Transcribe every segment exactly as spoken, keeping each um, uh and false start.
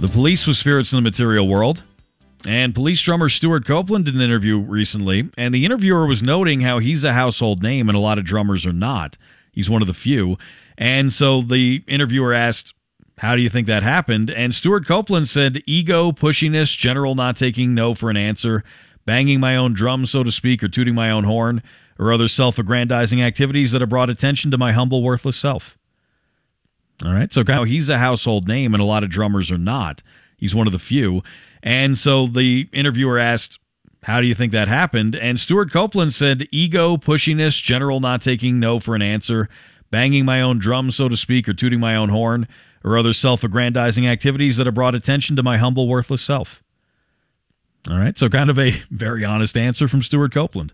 The police with spirits in the material world. And police drummer Stuart Copeland did an interview recently, and the interviewer was noting how he's a household name and a lot of drummers are not. He's one of the few. And so the interviewer asked, how do you think that happened? And Stuart Copeland said, ego, pushiness, general not taking no for an answer, banging my own drum, so to speak, or tooting my own horn, or other self-aggrandizing activities that have brought attention to my humble, worthless self. All right, so now he's a household name and a lot of drummers are not. He's one of the few. And so the interviewer asked, how do you think that happened? And Stuart Copeland said, ego, pushiness, general not taking no for an answer, banging my own drum, so to speak, or tooting my own horn, or other self-aggrandizing activities that have brought attention to my humble, worthless self. All right, so kind of a very honest answer from Stuart Copeland.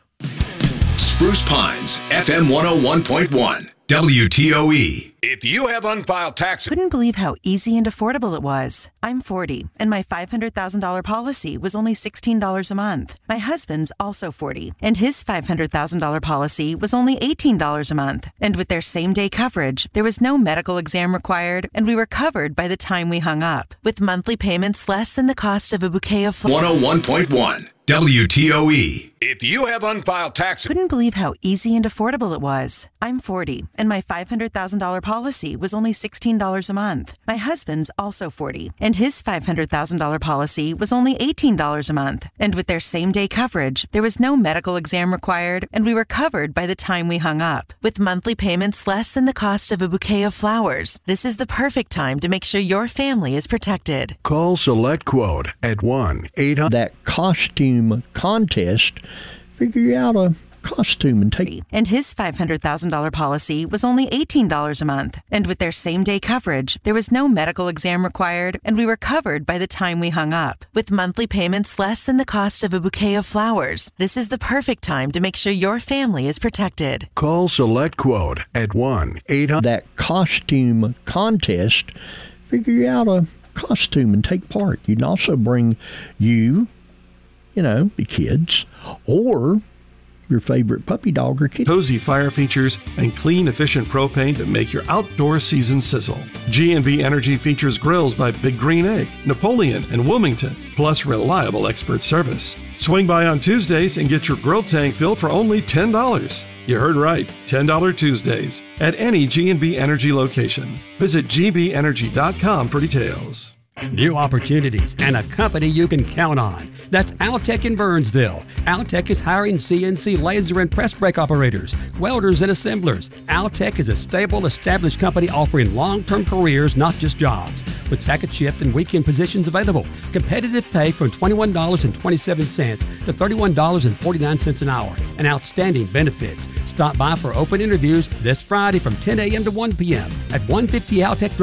Spruce Pines, F M one oh one point one, W T O E. If you have unfiled taxes... Couldn't believe how easy and affordable it was. I'm forty, and my five hundred thousand dollars policy was only sixteen dollars a month. My husband's also forty, and his five hundred thousand dollars policy was only eighteen dollars a month. And with their same-day coverage, there was no medical exam required, and we were covered by the time we hung up. With monthly payments less than the cost of a bouquet of flowers. one oh one point one, W T O E. If you have unfiled taxes... Couldn't believe how easy and affordable it was. I'm forty, and my five hundred thousand dollars policy was only sixteen dollars a month. My husband's also forty, and his five hundred thousand dollars policy was only eighteen dollars a month. And with their same-day coverage, there was no medical exam required, and we were covered by the time we hung up. With monthly payments less than the cost of a bouquet of flowers, this is the perfect time to make sure your family is protected. Call Select Quote at one eight hundred. That costume contest, figure out a costume and take. And his five hundred thousand dollars policy was only eighteen dollars a month. And with their same-day coverage, there was no medical exam required, and we were covered by the time we hung up. With monthly payments less than the cost of a bouquet of flowers, this is the perfect time to make sure your family is protected. Call Select Quote at one eight hundred. That costume contest, figure out a costume and take part. You can also bring you, you know, the kids, or your favorite puppy dog or kitty. Cozy fire features and clean, efficient propane to make your outdoor season sizzle. G and B Energy features grills by Big Green Egg, Napoleon, and Wilmington, plus reliable expert service. Swing by on Tuesdays and get your grill tank filled for only ten dollars. You heard right, ten dollars Tuesdays at any G and B Energy location. Visit G B energy dot com for details. New opportunities and a company you can count on. That's Altec in Burnsville. Altec is hiring C N C laser and press brake operators, welders and assemblers. Altec is a stable, established company offering long-term careers, not just jobs. With second shift and weekend positions available. Competitive pay from twenty-one dollars and twenty-seven cents to thirty-one dollars and forty-nine cents an hour. And outstanding benefits. Stop by for open interviews this Friday from ten a.m. to one p.m. at one fifty Altec Drive.